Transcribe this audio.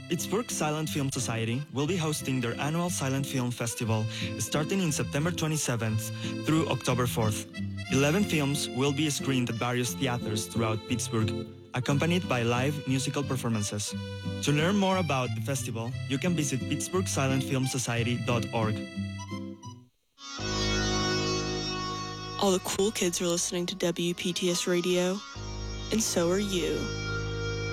Pittsburgh Silent Film Society will be hosting their annual Silent Film Festival starting in September 27th through October 4th. 11 films will be screened at various theaters throughout Pittsburgh, accompanied by live musical performances. To learn more about the festival, you can visit pittsburghsilentfilmsociety.org. All the cool kids are listening to WPTS Radio, and so are you.